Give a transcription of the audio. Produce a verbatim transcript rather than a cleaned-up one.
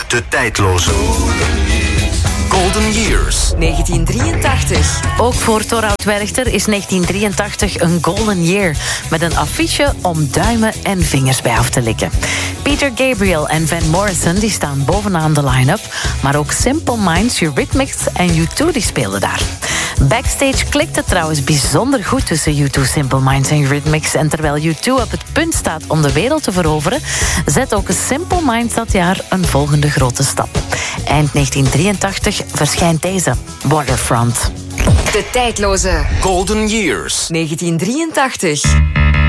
De tijdloze Golden Years. negentien drieëntachtig. Ook voor Torhout Werchter is negentien drieëntachtig een golden year. Met een affiche om duimen en vingers bij af te likken. Peter Gabriel en Van Morrison die staan bovenaan de line-up. Maar ook Simple Minds, Eurythmics en U twee die spelen daar. Backstage klikt het trouwens bijzonder goed tussen U twee, Simple Minds en Eurythmics. En terwijl U twee op het punt staat om de wereld te veroveren, zet ook Simple Minds dat jaar een volgende grote stap. Eind negentien drieëntachtig verschijnt deze, Waterfront. De tijdloze Golden Years. negentien drieëntachtig.